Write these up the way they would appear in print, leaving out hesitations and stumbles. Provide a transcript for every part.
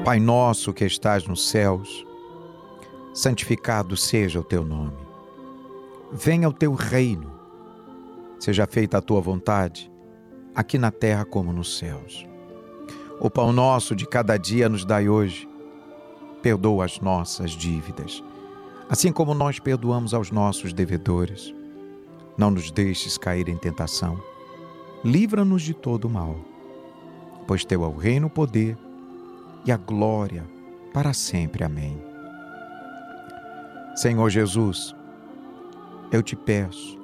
Pai nosso que estás nos céus, santificado seja o teu nome. Venha o teu reino, seja feita a tua vontade, aqui na terra como nos céus. O pão nosso de cada dia nos dai hoje. Perdoa as nossas dívidas, assim como nós perdoamos aos nossos devedores. Não nos deixes cair em tentação. Livra-nos de todo o mal, pois teu é o reino, o poder e a glória para sempre. Amém. Senhor Jesus, eu te peço,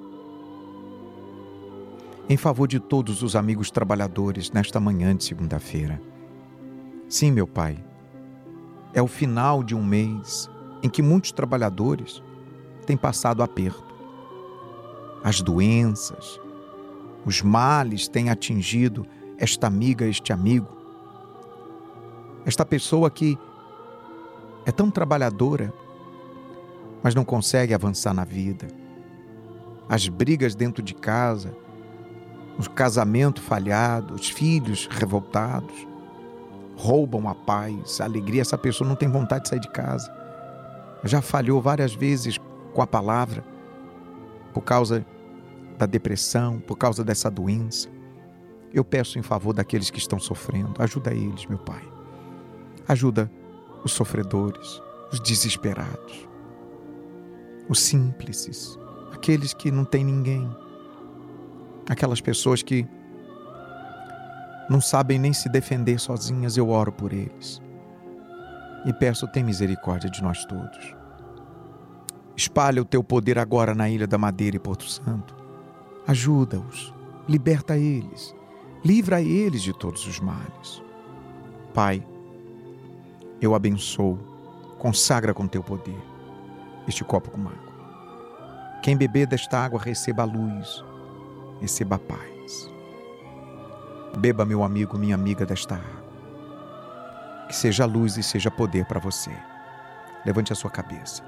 em favor de todos os amigos trabalhadores nesta manhã de segunda-feira. Sim, meu Pai, é o final de um mês em que muitos trabalhadores têm passado aperto. As doenças, os males têm atingido esta amiga, este amigo, esta pessoa que é tão trabalhadora, mas não consegue avançar na vida. As brigas dentro de casa, o casamento falhado, os filhos revoltados, roubam a paz, a alegria. Essa pessoa não tem vontade de sair de casa. Já falhou várias vezes com a palavra, por causa da depressão, por causa dessa doença. Eu peço em favor daqueles que estão sofrendo. Ajuda eles, meu Pai. Ajuda os sofredores, os desesperados, os simples, aqueles que não têm ninguém, aquelas pessoas que não sabem nem se defender sozinhas. Eu oro por eles e peço, tem misericórdia de nós todos. Espalha o teu poder agora na Ilha da Madeira e Porto Santo. Ajuda-os, liberta eles, livra eles de todos os males. Pai, eu abençoo, consagra com teu poder este copo com água. Quem beber desta água receba a luz, receba a paz. Beba, meu amigo, minha amiga, desta água. Que seja luz e seja poder para você. Levante a sua cabeça.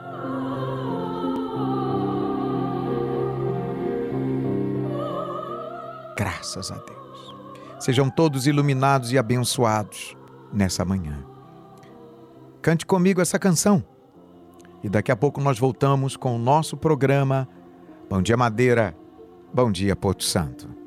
Graças a Deus. Sejam todos iluminados e abençoados nessa manhã. Cante comigo essa canção. E daqui a pouco nós voltamos com o nosso programa Bom Dia Madeira, Bom Dia Porto Santo.